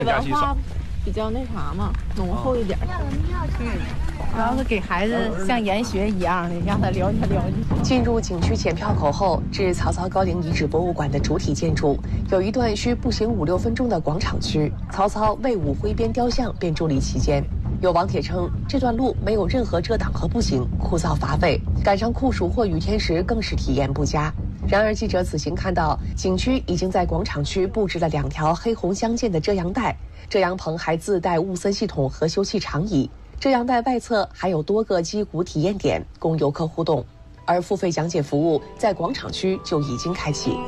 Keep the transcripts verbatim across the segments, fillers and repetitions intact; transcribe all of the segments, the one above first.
文化比较那啥嘛，浓厚一点。 对，主要是给孩子像研学一样的，让他了解了解。 进入景区检票口后，至曹操高陵遗址博物馆的主体建筑有一段需步行五六分钟的广场区，曹操魏武挥鞭雕像便伫立其间。有网帖称，这段路没有任何遮挡和步行，枯燥乏味，赶上酷暑或雨天时更是体验不佳。然而，记者此行看到，景区已经在广场区布置了两条黑红相间的遮阳带，遮阳棚还自带雾森系统和休憩长椅。遮阳带外侧还有多个击鼓体验点，供游客互动。而付费讲解服务在广场区就已经开启。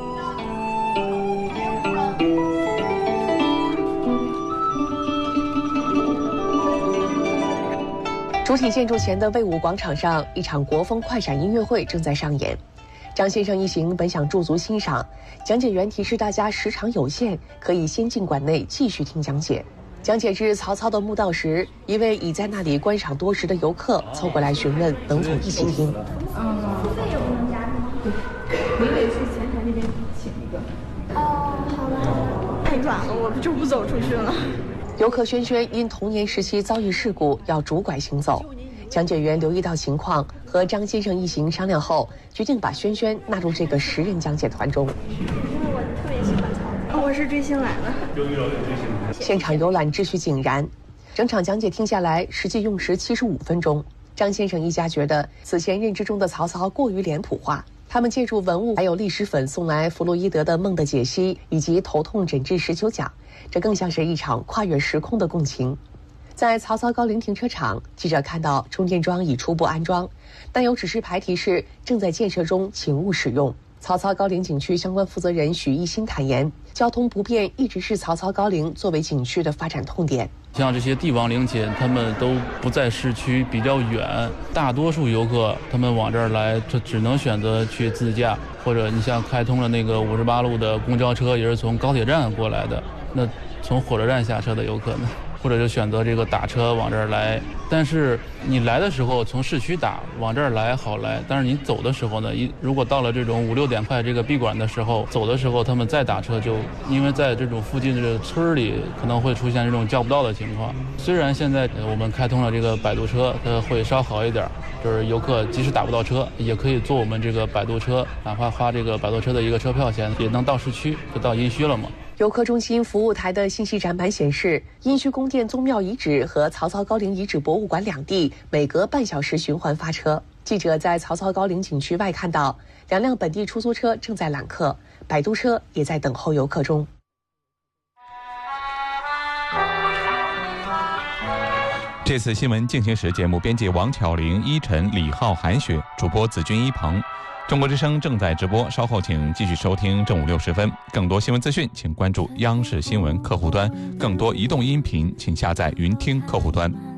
主体建筑前的魏武广场上，一场国风快闪音乐会正在上演。张先生一行本想驻足欣赏，讲解员提示大家时长有限，可以先进馆内继续听讲解。讲解至曹操的墓道时，一位已在那里观赏多时的游客凑过来询问能否一起听。 嗯，这有不能加吗？ 李伟去前台那边请一个。 哦，好吧。 太远了，我就不走出去了。 游客轩轩因童年时期遭遇事故要拄拐行走，讲解员留意到情况，和张先生一行商量后，决定把轩轩纳入这个十人讲解团中。 因为我特别喜欢曹操， 我是追星来的。 现场游览秩序井然，整场讲解听下来，实际用时七十五分钟。张先生一家觉得此前认知中的曹操过于脸谱化，他们借助文物还有历史粉送来弗洛伊德的《梦的解析》以及头痛诊治十九讲，这更像是一场跨越时空的共情。在曹操高陵停车场，记者看到充电桩已初步安装，但有指示牌提示正在建设中，请勿使用。曹操高陵景区相关负责人许一新坦言，交通不便一直是曹操高陵作为景区的发展痛点。 像这些帝王陵寝，他们都不在市区，比较远，大多数游客他们往这儿来，这只能选择去自驾，或者你像开通了那个五十八路的公交车，也是从高铁站过来的，那从火车站下车的游客呢？或者就选择这个打车往这儿来，但是你来的时候从市区打往这儿来好来，但是你走的时候呢，一如果到了这种五六点快这个闭馆的时候，走的时候他们再打车就，因为在这种附近的这个村里可能会出现这种叫不到的情况。虽然现在我们开通了这个摆渡车，它会稍好一点，就是游客即使打不到车，也可以坐我们这个摆渡车，哪怕花这个摆渡车的一个车票钱，也能到市区，就到殷墟了嘛。 游客中心服务台的信息展板显示，殷墟宫殿宗庙遗址和曹操高陵遗址博物馆两地每隔半小时循环发车。记者在曹操高陵景区外看到，两辆本地出租车正在揽客，摆渡车也在等候游客中。 这次新闻进行时节目编辑王巧玲、依晨、李浩、韩雪，主播子君、一鹏。中国之声正在直播，稍后请继续收听正午六十分。更多新闻资讯，请关注央视新闻客户端；更多移动音频，请下载云听客户端。